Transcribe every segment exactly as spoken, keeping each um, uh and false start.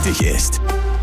wichtig ist.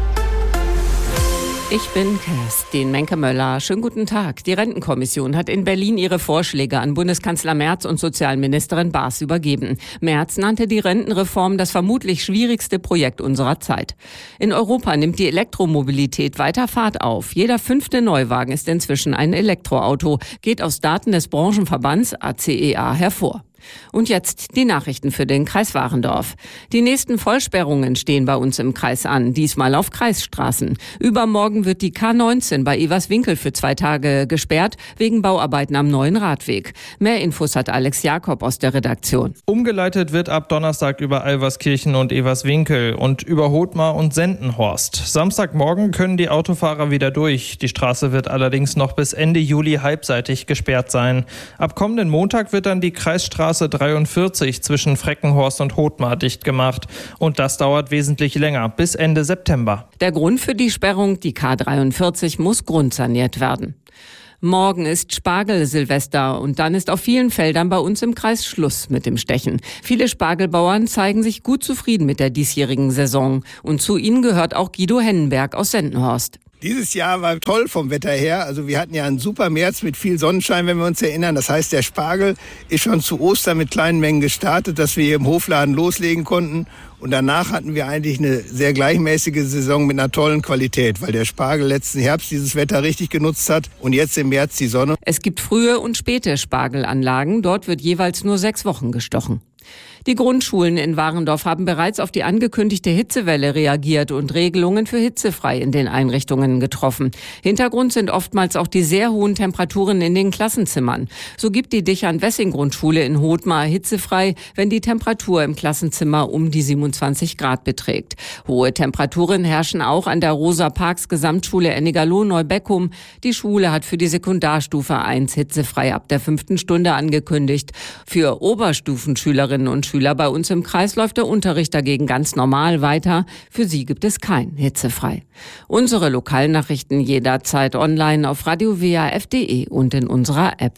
Ich bin Kerstin Menke-Möller. Schönen guten Tag. Die Rentenkommission hat in Berlin ihre Vorschläge an Bundeskanzler Merz und Sozialministerin Baas übergeben. Merz nannte die Rentenreform das vermutlich schwierigste Projekt unserer Zeit. In Europa nimmt die Elektromobilität weiter Fahrt auf. Jeder fünfte Neuwagen ist inzwischen ein Elektroauto, geht aus Daten des Branchenverbands A C E A hervor. Und jetzt die Nachrichten für den Kreis Warendorf. Die nächsten Vollsperrungen stehen bei uns im Kreis an, diesmal auf Kreisstraßen. Übermorgen wird die K neunzehn bei Everswinkel für zwei Tage gesperrt, wegen Bauarbeiten am neuen Radweg. Mehr Infos hat Alex Jakob aus der Redaktion. Umgeleitet wird ab Donnerstag über Alverskirchen und Everswinkel und über Hothmar und Sendenhorst. Samstagmorgen können die Autofahrer wieder durch. Die Straße wird allerdings noch bis Ende Juli halbseitig gesperrt sein. Ab kommenden Montag wird dann die Kreisstraße dreiundvierzig zwischen Freckenhorst und Hothmar dicht gemacht. Und das dauert wesentlich länger, bis Ende September. Der Grund für die Sperrung, die K dreiundvierzig, muss grundsaniert werden. Morgen ist Spargel-Silvester und dann ist auf vielen Feldern bei uns im Kreis Schluss mit dem Stechen. Viele Spargelbauern zeigen sich gut zufrieden mit der diesjährigen Saison. Und zu ihnen gehört auch Guido Hennenberg aus Sendenhorst. Dieses Jahr war toll vom Wetter her. Also wir hatten ja einen super März mit viel Sonnenschein, wenn wir uns erinnern. Das heißt, der Spargel ist schon zu Ostern mit kleinen Mengen gestartet, dass wir hier im Hofladen loslegen konnten. Und danach hatten wir eigentlich eine sehr gleichmäßige Saison mit einer tollen Qualität, weil der Spargel letzten Herbst dieses Wetter richtig genutzt hat und jetzt im März die Sonne. Es gibt frühe und späte Spargelanlagen. Dort wird jeweils nur sechs Wochen gestochen. Die Grundschulen in Warendorf haben bereits auf die angekündigte Hitzewelle reagiert und Regelungen für hitzefrei in den Einrichtungen getroffen. Hintergrund sind oftmals auch die sehr hohen Temperaturen in den Klassenzimmern. So gibt die Dichern-Wessing-Grundschule in Hothmar hitzefrei, wenn die Temperatur im Klassenzimmer um die siebenundzwanzig Grad beträgt. Hohe Temperaturen herrschen auch an der Rosa-Parks-Gesamtschule Ennigerloh-Neubeckum. Die Schule hat für die Sekundarstufe eins hitzefrei ab der fünften Stunde angekündigt. Für Oberstufenschülerinnen und Schüler bei uns im Kreis läuft der Unterricht dagegen ganz normal weiter. Für sie gibt es kein hitzefrei. Unsere Lokalnachrichten jederzeit online auf radio w a f punkt d e und in unserer App.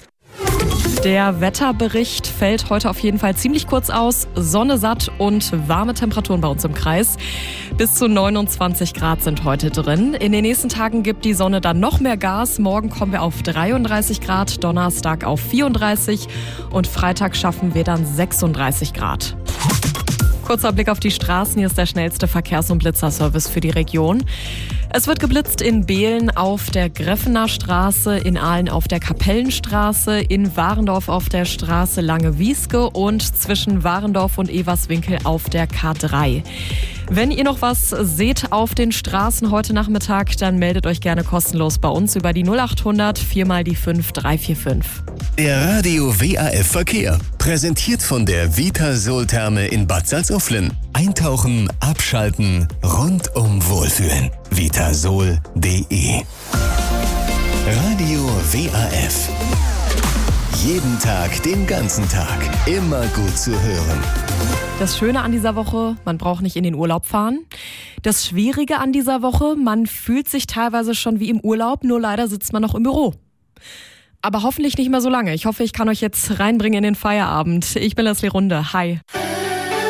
Der Wetterbericht fällt heute auf jeden Fall ziemlich kurz aus. Sonne satt und warme Temperaturen bei uns im Kreis. Bis zu neunundzwanzig Grad sind heute drin. In den nächsten Tagen gibt die Sonne dann noch mehr Gas. Morgen kommen wir auf dreiunddreißig Grad, Donnerstag auf vierunddreißig und Freitag schaffen wir dann sechsunddreißig Grad. Kurzer Blick auf die Straßen. Hier ist der schnellste Verkehrs- und Blitzerservice für die Region. Es wird geblitzt in Behlen auf der Greffener Straße, in Ahlen auf der Kapellenstraße, in Warendorf auf der Straße Lange-Wieske und zwischen Warendorf und Everswinkel auf der K drei. Wenn ihr noch was seht auf den Straßen heute Nachmittag, dann meldet euch gerne kostenlos bei uns über die null acht hundert vier mal die fünf drei vier fünf. Der Radio W A F Verkehr. Präsentiert von der Vitasol-Therme in Bad Salzuflen. Eintauchen, abschalten, rundum wohlfühlen. vitasol punkt d e. Radio W A F. Jeden Tag, den ganzen Tag. Immer gut zu hören. Das Schöne an dieser Woche, man braucht nicht in den Urlaub fahren. Das Schwierige an dieser Woche, man fühlt sich teilweise schon wie im Urlaub, nur leider sitzt man noch im Büro. Aber hoffentlich nicht mehr so lange. Ich hoffe, ich kann euch jetzt reinbringen in den Feierabend. Ich bin Leslie Runde. Hi.